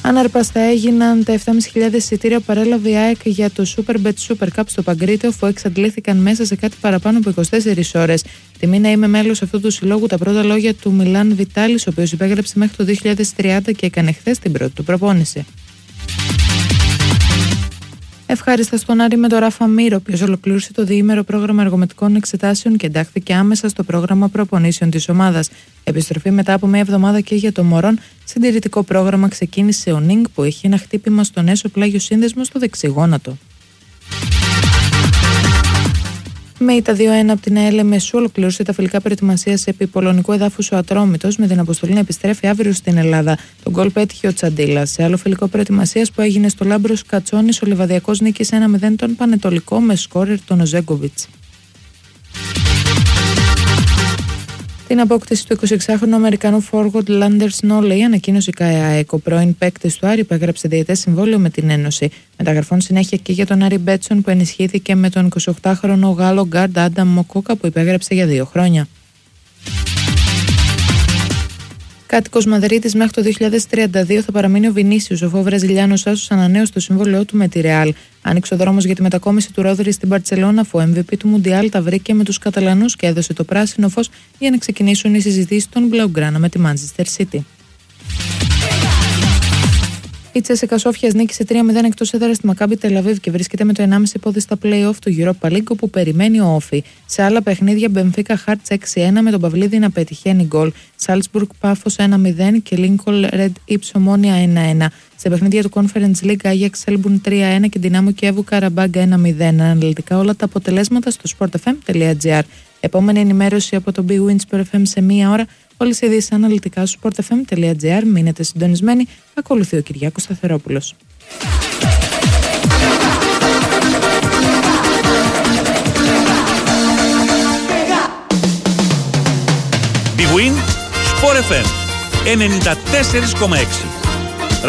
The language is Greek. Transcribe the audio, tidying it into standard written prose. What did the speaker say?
Ανάρπαστα έγιναν τα 7.500 εισιτήρια που παρέλαβε η ΑΕΚ για το Superbet Super Cup στο Παγκρίτιο, αφού εξαντλήθηκαν μέσα σε κάτι παραπάνω από 24 ώρες. Τιμή να είμαι μέλος αυτού του συλλόγου, τα πρώτα λόγια του Μιλάν Βιτάλης, ο οποίος υπέγραψε μέχρι το 2030 και έκανε χθες την πρώτη του προπόνηση. Ευχάριστα στον Άρη με τον Ράφα Μύρο, ο οποίος ολοκλήρωσε το διήμερο πρόγραμμα εργομετικών εξετάσεων και εντάχθηκε άμεσα στο πρόγραμμα προπονήσεων της ομάδας. Επιστροφή μετά από μια εβδομάδα και για το Μωρόν. Συντηρητικό πρόγραμμα ξεκίνησε ο Νίνγκ, που έχει ένα χτύπημα στον έσω πλάγιο σύνδεσμο στο δεξιγόνατο. Με ήττα 2-1 από την ΑΕΛ Μεσού ολοκλήρωσε τα φιλικά προετοιμασίας επί πολωνικού εδάφους ο Ατρόμητος, με την αποστολή να επιστρέφει αύριο στην Ελλάδα. Τον γκολ πέτυχε ο Τσαντίλας. Σε άλλο φιλικό προετοιμασίας που έγινε στο Λάμπρος Κατσόνης, ο Λιβαδιακός νίκησε 1-0 τον Πανετολικό με σκόρερ τον Οζέγκοβιτς. Την απόκτηση του 26χρονου Αμερικανού forward Landers Nolley ανακοίνωσε η ΚΑΕΑΕΚ. Ο πρώην παίκτης του Άρη υπέγραψε διετές συμβόλαιο με την Ένωση. Μεταγραφών συνέχεια και για τον Άρη Μπέτσον, που ενισχύθηκε με τον 28χρονο Γάλλο γκάρντ Άνταμ Μοκόκα, που υπέγραψε για 2 χρόνια. Κάτοικος Μαδρίτης μέχρι το 2032 θα παραμείνει ο Βινίσιος, αφού ο Βραζιλιάνος άσος ανανέωσε το συμβόλαιό του με τη Ρεάλ. Άνοιξε ο δρόμος για τη μετακόμιση του Ρόδρυ στην Μπαρτσελώνα, αφού ο MVP του Μουντιάλ τα βρήκε με τους Καταλανούς και έδωσε το πράσινο φως για να ξεκινήσουν οι συζητήσεις των Μπλαουγκράνα με τη Manchester City. Η Τσέσεκα Σόφιας νίκησε 3-0 εκτός έδρας στη Μακάμπι Τελαβίβ και βρίσκεται με το 1,5 πόδι στα play-off του Europa League, όπου περιμένει ο Όφι. Σε άλλα παιχνίδια, Μπενφίκα Χάρτς 6-1 με τον Παυλίδη να πετυχαίνει γκολ. Σάλτσμπουργκ Πάφος 1-0 και Λίνκολ Ρεντ Ήψ Ομόνια 1-1. Σε παιχνίδια του Conference League, Άγιαξ Σέλμπουρν 3-1 και Δυνάμο Κιέβου Καραμπάγκα 1-0. Αναλυτικά όλα τα αποτελέσματα στο sportfm.gr. Επόμενη ενημέρωση από το Big Win Sport FM σε μία ώρα. Όλες οι ειδήσεις αναλυτικά στο sportfm.gr. Μείνετε συντονισμένοι. Ακολουθεί ο Κυριάκος Σταθερόπουλος. Big Win Sport FM 94,6.